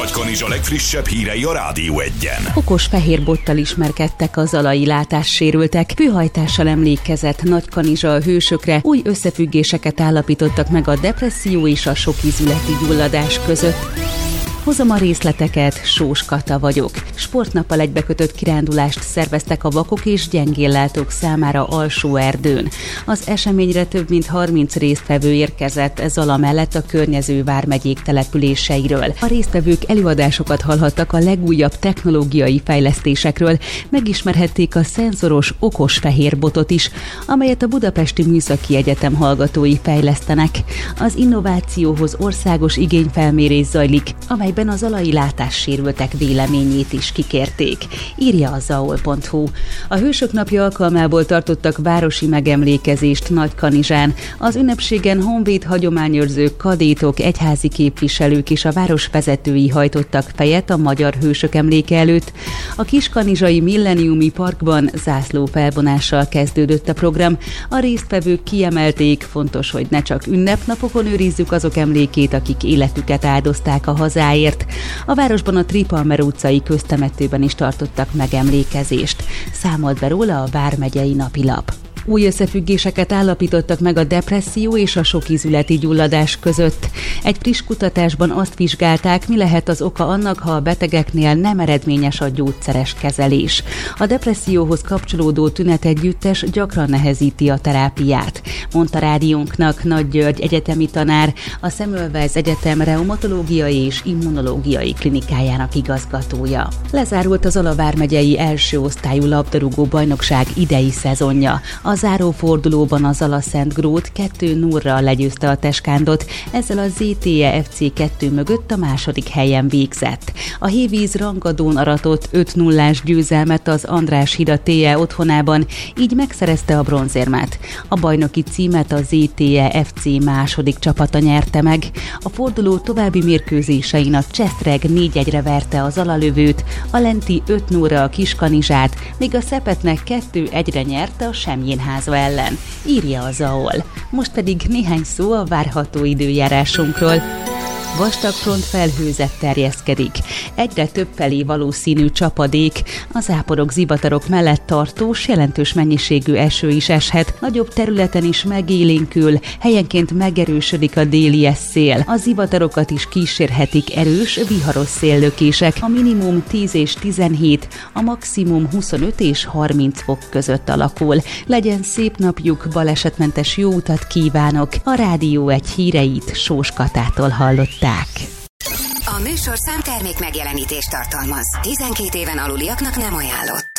Nagykanizsa legfrissebb hírei a Rádió Egyen. Okos fehér bottal ismerkedtek a zalai látássérültek. Főhajtással emlékezett Nagykanizsa a hősökre, új összefüggéseket állapítottak meg a depresszió és a sokízületi gyulladás között. Hozom a részleteket, Sós Kata vagyok. Sportnappal egybekötött kirándulást szerveztek a vakok és gyengéllátók számára Alsóerdőn. Az eseményre több mint 30 résztvevő érkezett Zala mellett a környező vármegyék településeiről. A résztvevők előadásokat hallhattak a legújabb technológiai fejlesztésekről, megismerhették a szenzoros okos fehér botot is, amelyet a Budapesti Műszaki Egyetem hallgatói fejlesztenek. Az innovációhoz országos igényfelmérés zajlik, amelyben a zalai látássérültek véleményét is kikérték, írja a zaol.hu. A Hősök Napja alkalmából tartottak városi megemlékezést Nagykanizsán. Az ünnepségen honvéd hagyományőrzők, kadétok, egyházi képviselők és a város vezetői hajtottak fejet a magyar hősök emléke előtt. A Kiskanizsai Milleniumi Parkban zászló felvonással kezdődött a program. A résztvevők kiemelték, fontos, hogy ne csak ünnepnapokon őrizzük azok emlékét, akik életüket áldozták a hazáért. A városban a Tripalmer utcai köztemetőben is tartottak megemlékezést. Számolt be róla a vármegyei napilap. Új összefüggéseket állapítottak meg a depresszió és a sokízületi gyulladás között. Egy friss kutatásban azt vizsgálták, mi lehet az oka annak, ha a betegeknél nem eredményes a gyógyszeres kezelés. A depresszióhoz kapcsolódó tünetegyüttes gyakran nehezíti a terápiát, mondta rádiónknak Nagy György egyetemi tanár, a Semmelweis Egyetem reumatológiai és immunológiai klinikájának igazgatója. Lezárult az Zala vármegyei első osztályú labdarúgó bajnokság idei szezonja. A zárófordulóban a Zala Szentgrót 2-0-ra legyőzte a Teskándot, ezzel a ZTE FC 2 mögött a második helyen végzett. A Hévíz rangadón aratott 5-0-ás győzelmet az András-híd TE otthonában, így megszerezte a bronzérmet. A bajnoki címet a ZTE FC második csapata nyerte meg. A forduló további mérkőzésein a Csestreg 4-1-re verte a Zalalövőt, a Lenti 5-0-ra a Kiskanizsát, míg a Szepetnek 2-1-re nyerte a Semjénháza ellen, írja a Zaol. Most pedig néhány szó a várható időjárásunkról. Vastag front felhőzet terjeszkedik. Egyre többfelé valószínű csapadék, a záporok, zivatarok mellett tartós, jelentős mennyiségű eső is eshet, nagyobb területen is megélénkül, helyenként megerősödik a déli szél. A zivatarokat is kísérhetik erős, viharos széllökések, a minimum 10 és 17, a maximum 25 és 30 fok között alakul. Legyen szép napjuk, balesetmentes jó utat kívánok! A Rádió Egy híreit Sós Katától hallott. A műsor számtermék megjelenítést tartalmaz. 12 éven aluliaknak nem ajánlott.